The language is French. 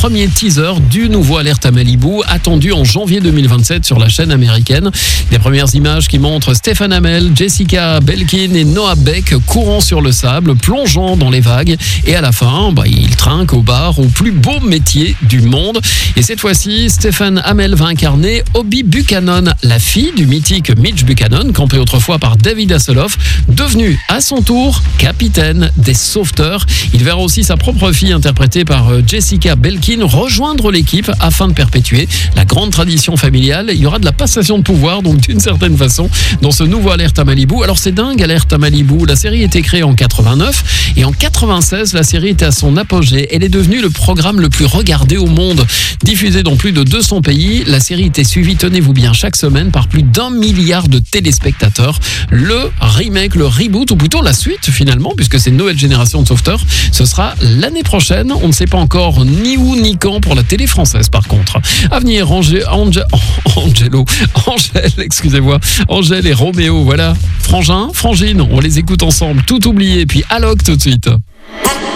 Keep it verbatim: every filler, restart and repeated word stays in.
premier teaser du nouveau Alerte à Malibu, attendu en janvier deux mille vingt-sept sur la chaîne américaine. Des premières images qui montrent Stephen Amell, Jessica Belkin et Noah Beck courant sur le sable, plongeant dans les vagues. Et à la fin, bah, ils trinquent au bar au plus beau métier du monde. Et cette fois-ci, Stephen Amell va incarner Obi Buchanan, la fille du mythique Mitch Buchanan, campé autrefois par David Hasselhoff, devenu à son tour capitaine des sauveteurs. Il verra aussi sa propre fille, interprétée par Jessica Belkin, rejoindre l'équipe afin de perpétuer la grande tradition familiale. Il y aura de la passation de pouvoir, donc d'une certaine façon, dans ce nouveau Alerte à Malibu. Alors c'est dingue, Alerte à Malibu. La série a été créée en quatre-vingt-neuf et en quatre-vingt-seize, la série était à son apogée. Elle est devenue le programme le plus regardé au monde. Diffusée dans plus de deux cents pays, la série était suivie, tenez-vous bien, chaque semaine par plus d'un milliard de téléspectateurs. Le remake, le reboot, ou plutôt la suite finalement, puisque c'est une nouvelle génération de sauveteurs, ce sera l'année prochaine. On ne sait pas encore ni où ni quand pour la télé française par contre. À venir, Angé, Angé, Angelo, Angèle, excusez-moi, Angèle et Roméo, voilà. Frangin, Frangine, on les écoute ensemble, tout oublié, puis Alok tout de suite.